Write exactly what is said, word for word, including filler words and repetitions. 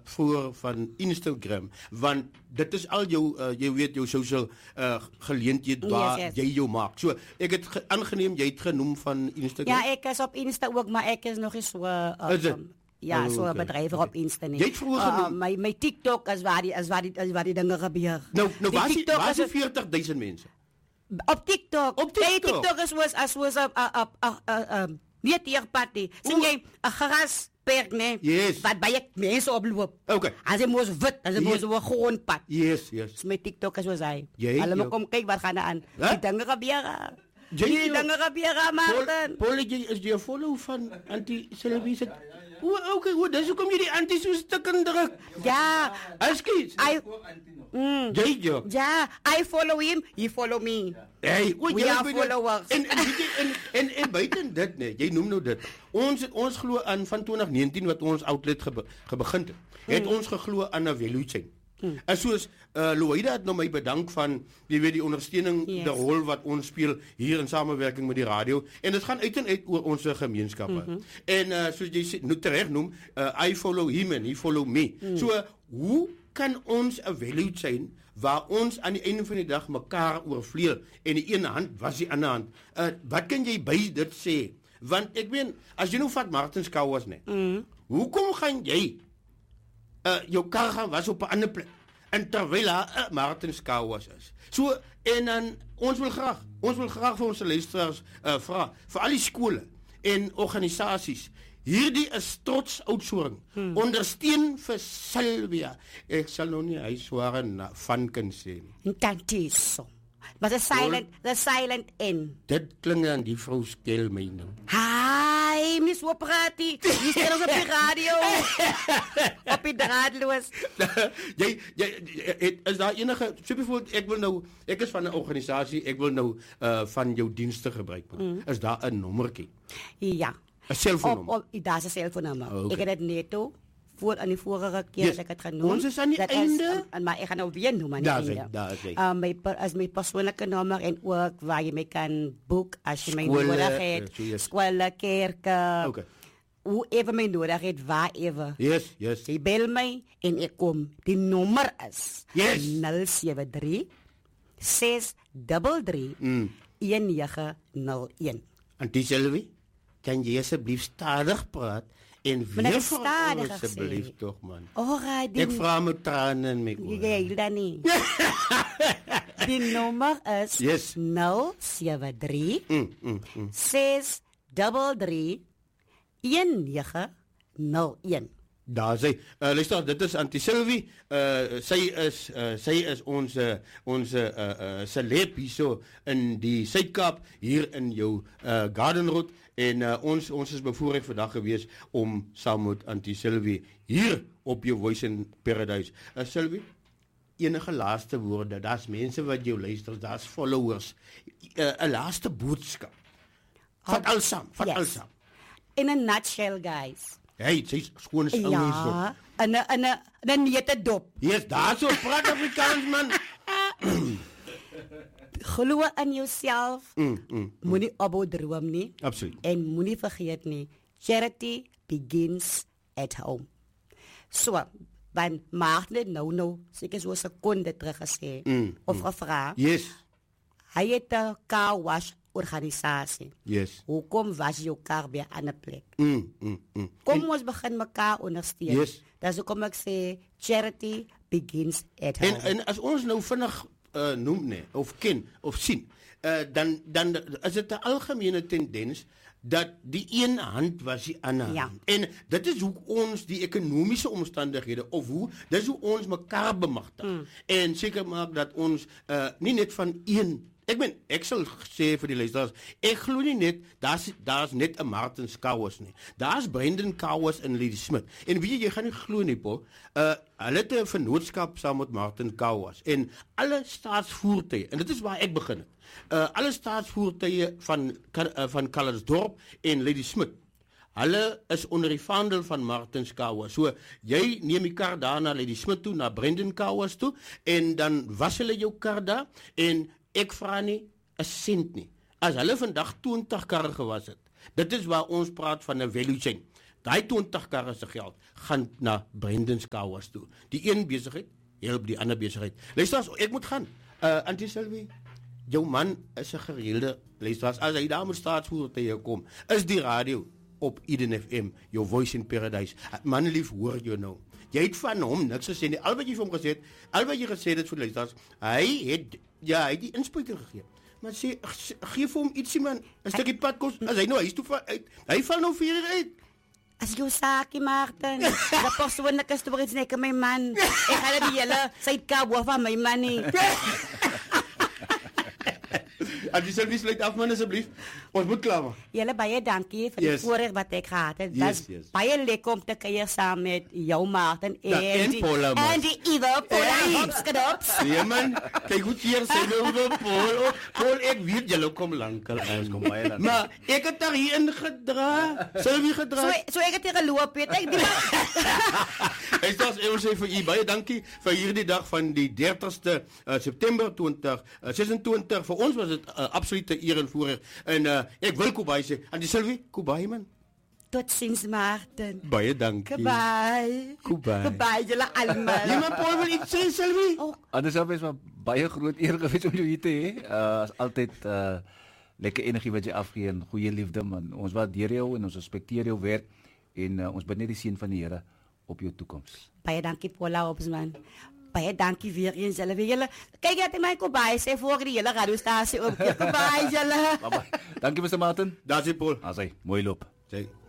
voor van Instagram, want dit is al jou, uh, jy weet, jou social uh, geleenthede waar Yes, yes. jy jou maak. So, ek het ge- aangeneem, jy het genoem van Instagram. Ja, ek is op Insta ook, maar ek is nog eens so... Uh, Is dit? um, ja, Oh, so 'n okay. bedryf op Insta nie. Jy het vroeger Uh, genoem- my, my TikTok is waar die, is waar die, is waar die dinge gebeur. Nou, nou Die waar is die, TikTok waar is die is- veertig duisend mense? Op TikTok. Op TikTok? Nee, TikTok is was as was 'n 'n 'n 'n nie teerpad. Sien Oeh. jy 'n grasperk, nee? Yes. Wat baie mense oploop. Okay. As jy mos wit, as jy mos Yes. 'n grondpad. Yes, yes. Dis my TikTok is was hy. Jy- Hulle jy- moet kom kyk wat gaan daar aan. Hè? Die dinge gebeur. Jy- Die jy- dinge gebeur, Martin. Paul, jy is jy 'n follow van anti-Sylvie se. O, okay, o, dis hoekom jy die anti so stuk indruk. Ja. Ekskuus. I mm, Jy jy. ja, I follow him, he follow me. Hey, o, We jy are weet- followers. En en weet jy, en en, en buiten dit nee, jy noem nou dit. Ons het ons glo aan van twintig negentien wat ons outlet gebe, gebegin het. Het Hmm. ons geglo aan 'n value chain. En soos uh, Louida het nou my bedank van jy weet die ondersteuning, Yes. die rol wat ons speel hier in samewerking met die radio en dit gaan uit en uit oor ons gemeenskappe. Mm-hmm. En uh, soos jy sê, nou tereg noem, uh, I follow him and he follow me. Mm. So uh, hoe kan ons 'n value chain waar ons aan die einde van die dag mekaar oorvleuel en die een hand was die ander hand. Uh, wat kan jy by dit sê? Want ek meen as jy nou vat Martin Skouers net. Mm. Hoekom gaan jy uh, jou kar gaan was op 'n ander plek en terwyl daar uh, Martin Skouers is. So en dan ons wil graag, ons wil graag vir ons luisteraars uh, vra vir al die skole en organisasies. Hierdie is trots Oudtshoorn. Hmm. Ondersteun vir Sylvia. Ek sal nou nie hy sware na- van kan sê nie. Incantiso. Maar the silent, the silent N. Dit klink aan die vrou skel my nou. Hi, Miss Waprati. Jy sê ons op die radio. Op die draadloos. jy, jy, jy het, is daar enige so byvoorbeeld ek wil nou ek is van 'n organisasie, ek wil nou uh, van jou dienste gebruik maak. Mm. Is daar 'n nommertjie? Ja. 'n Op, Selfoonnommer. op, daar is 'n selfoonnummer. Oh, okay. Ek het dit net toe voor aan die vorige keer Yes. yes. ek het genoem. Ons is aan die Dat einde. Is, um, maar ek gaan nou weer noem aan die Daar is hy, einde. daar is hy. Um, my per, as my persoonlijke nummer en ook waar jy my kan boek as jy my Skole, nodig eh, het. so yes. Skole, kerke. Okay. Hoe even my nodig het, waar even. Yes, yes. Jy bel my en ek kom. Die nommer is Yes. nul sewe drie ses drie drie Mm. een nege nul een. Antie Sylvie, kan jy asseblief stadig praat en Maar ek weer het vir stadiger ons asseblief gesê. tog man. Alright, Ek vra met trane in my Jy oë. gee dan nie. Die nommer is Yes. nul sewe drie Mm, mm, mm. ses drie drie een nege nul een. Daar sê, uh, luister, dit is Antie Sylvie. Uh, sy is uh, sy is ons uh, ons uh, uh, celeb hierso in die Suid-Kaap hier in jou uh, Garden Road en uh, ons ons is bevoorreg vandag gewees om saam met Antie Sylvie hier op jou Voice in Paradise. Uh, Sylvie, enige laaste woorde? Daar's mense wat jou luister, daar's followers. 'n uh, laaste boodskap. Vat Oh, alsaam, vat yes. alsaam. In a nutshell, guys. Hey, sy's skoon as ouens. Ja, in 'n in 'n 'n nette dop. Yes, daar so praat Afrikaans man. Glo in jouself. Mm, mm, Moenie ophou droom nie. absoluut. En moenie vergeet nie, charity begins at home. So, want maak net nou nou, seker so 'n sekonde terug gesê Mm, of gevra. Yes. Hy het 'n car wash organisasie. Yes. Hoekom was jou kar by 'n ander plek? Mm, mm, mm. Kom ons begin mekaar ondersteun. Yes. Dis hoekom ek sê charity begins at En home. en as ons nou vinnig uh, noem nee of ken of sien, uh, dan dan is dit 'n algemene tendens dat die een hand was die ander Ja. hand. En dit is hoe ons die ekonomiese omstandighede of hoe dis hoe ons mekaar bemagtig. Mm. En seker maak dat ons uh, nie net van een Ek meen, ek sal sê vir die luisteraars, ek glo nie net daar's daar's net 'n Martin Skouers nie. Daar's Brendan Kouers en Lady Smith. En weet jy, jy gaan nie glo nie, Paul. Uh hulle het 'n vennootskap saam met Martin Kouers en alle staatsvoertuie. En dit is waar ek begin het. Uh alle staatsvoertuie van uh, van Colorsdorp en Lady Smith. Hulle is onder die vaandel van Martin Skouers. So jy neem die kar daar na Lady Smith toe, na Brendan Kouers toe en dan was hulle jou kar daar en ek vra nie 'n sent nie. As hulle vandag twintig karre gewas het, dit is waar ons praat van 'n value chain. daai twintig karre se geld gaan na Brendan Skouers toe. Die een besigheid help die ander besigheid. Luister, ek moet gaan. Uh Auntie Sylvie, jou man is 'n gereelde luister, as hy daar moet staatsvoertuie kom, is die radio op Eden F M, your voice in paradise. Man lief, hoor jou nou. Jy het van hom niks gesê nie. Al wat jy vir hom gesê het, al wat jy gesê het vir luisters, hy het ja, hy het die inspuiting gegee. Maar sê gee vir hom ietsie man, 'n stukkie padkos. As hy nou huis toe val uit, hy val nou vir uit. As jy saakie Martin, dat persoonlike stories net my man. Ek gaan die hele sydkabel van my man nie. En die service sluit af man asseblief. Ons moet klaar maak. Julle baie dankie vir die Yes. voorreg wat ek gehad het. Yes, Dit yes. is baie lekker om te kuier saam met jou Martin Ja, en die Paula, mos. en die Eva Paula Hopskadops. Nee man, kyk hoe keer sy nou vir Paul. Paul, ek weet julle kom lankal aan. Kom baie dan. Maar ek het daar hier in gedra. Sylvie gedra. So so ek het hier geloop het. Ek die Ek sê ons sê vir u baie dankie vir hierdie dag van die dertigste uh, September twintig sesentwintig. Vir ons was dit 'n uh, absolute eer en voorreg. En uh, ek wil Kubai sê, aan die Sylvie, Kubai man. tot ziens Martin. Baie dankie. Goodbye. Goodbye. Goodbye julle almal. Nee, maar Paul wil iets sê, Sylvie. Oh, Anders sou mens maar baie groot eer gewees om jou hier te hê. Uh as altyd uh lekker energie wat jy afgee en goeie liefde man. Ons waardeer jou en ons respekteer jou werk en uh, ons bid net die seën van die Here op jou toekoms. baie dankie Paula Hopsman. Baie dankie weer eens julle. Wie julle kyk jy het my Kubai sê voor die hele radiostasie op. Kubai julle. Bye bye. Dankie Mister Martin. Daar's hy Paul. Asai, mooi loop. Sê